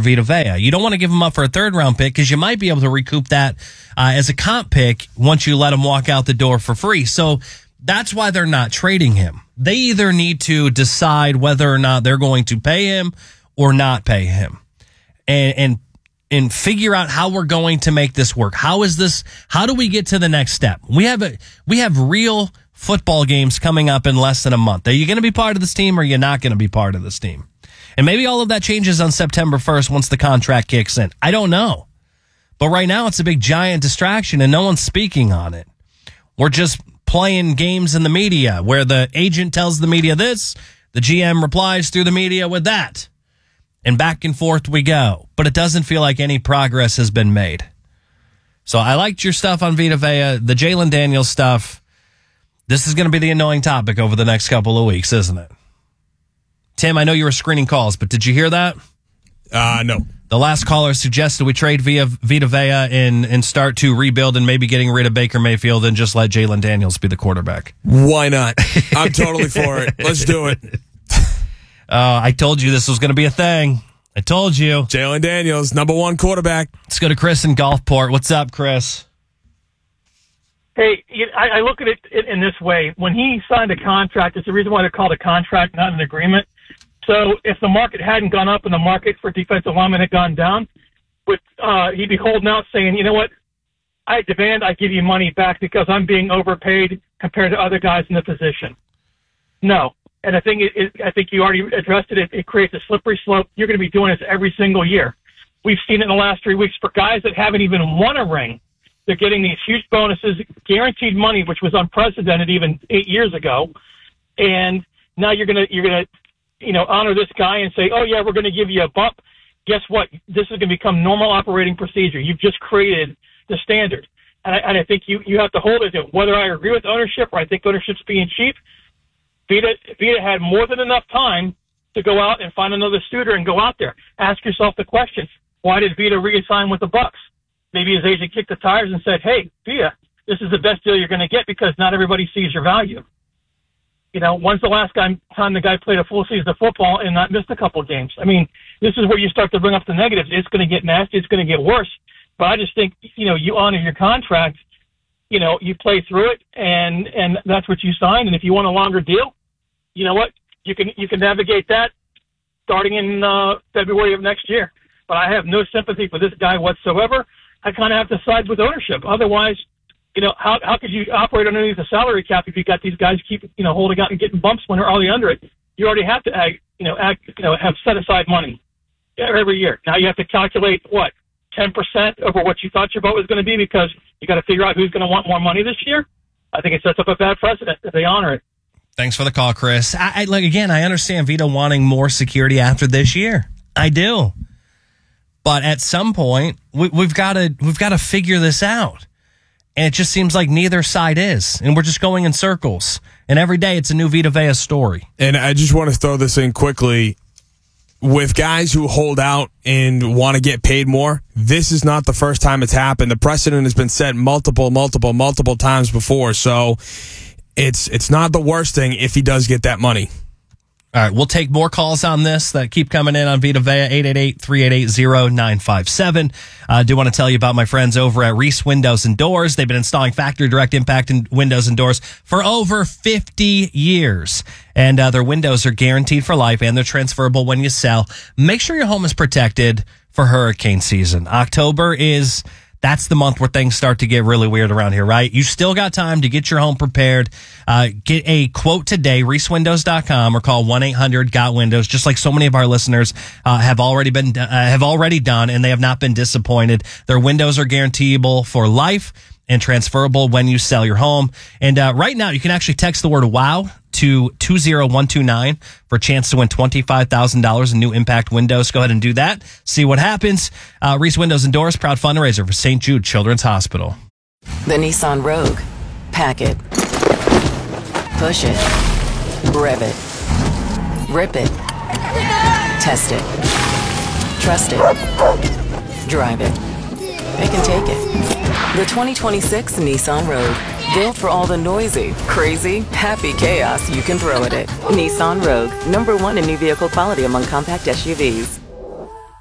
Vita Vea. You don't want to give him up for a third-round pick because you might be able to recoup that as a comp pick once you let him walk out the door for free. So that's why they're not trading him. They either need to decide whether or not they're going to pay him or not pay him, and figure out how we're going to make this work. How do we get to the next step? We have real football games coming up in less than a month. Are you going to be part of this team or are you not going to be part of this team? And maybe all of that changes on September 1st once the contract kicks in. I don't know. But right now it's a big giant distraction and no one's speaking on it. We're just playing games in the media where the agent tells the media this, the GM replies through the media with that. And back and forth we go. But it doesn't feel like any progress has been made. So I liked your stuff on Vita Vea, the Jalen Daniels stuff. This is going to be the annoying topic over the next couple of weeks, isn't it? Tim, I know you were screening calls, but did you hear that? No. The last caller suggested we trade Vita Vea and start to rebuild and maybe getting rid of Baker Mayfield and just let Jalen Daniels be the quarterback. Why not? I'm totally for it. Let's do it. I told you this was going to be a thing. I told you. Jalen Daniels, number one quarterback. Let's go to Chris in Gulfport. What's up, Chris? Hey, I look at it in this way. When he signed a contract, it's the reason why they're called a contract, not an agreement. So if the market hadn't gone up and the market for defensive linemen had gone down, he'd be holding out saying, you know what, I demand I give you money back because I'm being overpaid compared to other guys in the position. No. And I think you already addressed it. It creates a slippery slope. You're going to be doing this every single year. We've seen it in the last 3 weeks for guys that haven't even won a ring. They're getting these huge bonuses, guaranteed money, which was unprecedented even 8 years ago. And now you're gonna honor this guy and say, oh yeah, we're gonna give you a bump. Guess what? This is gonna become normal operating procedure. You've just created the standard. And I think you have to hold it to whether I agree with ownership or I think ownership's being cheap. Vita had more than enough time to go out and find another suitor and go out there. Ask yourself the question: why did Vita re-sign with the Bucs? Maybe his agent kicked the tires and said, hey, Vita, this is the best deal you're going to get because not everybody sees your value. You know, when's the last time the guy played a full season of football and not missed a couple of games? I mean, this is where you start to bring up the negatives. It's going to get nasty. It's going to get worse. But I just think, you honor your contract. You play through it, and that's what you signed. And if you want a longer deal, you know what? You can navigate that starting in February of next year. But I have no sympathy for this guy whatsoever. I kind of have to side with ownership. Otherwise, how could you operate underneath the salary cap if you got these guys keep holding out and getting bumps when they're already under it? You already have to have set aside money every year. Now you have to calculate 10% over what you thought your vote was going to be because you got to figure out who's going to want more money this year. I think it sets up a bad precedent if they honor it. Thanks for the call, Chris. I understand Vita wanting more security after this year. I do. But at some point, we've got to figure this out. And it just seems like neither side is. And we're just going in circles. And every day it's a new Vita Vea story. And I just want to throw this in quickly. With guys who hold out and want to get paid more, this is not the first time it's happened. The precedent has been set multiple times before. So it's not the worst thing if he does get that money. All right, we'll take more calls on this that keep coming in on Vita Vea, 888-388-0957. I do want to tell you about my friends over at Reese Windows and Doors. They've been installing factory direct impact windows and doors for over 50 years. And their windows are guaranteed for life and they're transferable when you sell. Make sure your home is protected for hurricane season. That's the month where things start to get really weird around here, right? You still got time to get your home prepared. Get a quote today, reesewindows.com, or call 1-800-GOT-WINDOWS, just like so many of our listeners have already done, and they have not been disappointed. Their windows are guaranteeable for life and transferable when you sell your home. And right now, you can actually text the word WOW to 20129 for a chance to win $25,000 in new impact windows. Go ahead and do that. See what happens. Reese Windows and Doors, proud fundraiser for St. Jude Children's Hospital. The Nissan Rogue. Pack it. Push it. Rev it. Rip it. Test it. Trust it. Drive it. It can take it. The 2026 Nissan Rogue. Built for all the noisy, crazy, happy chaos you can throw at it. Nissan Rogue, #1 in new vehicle quality among compact SUVs.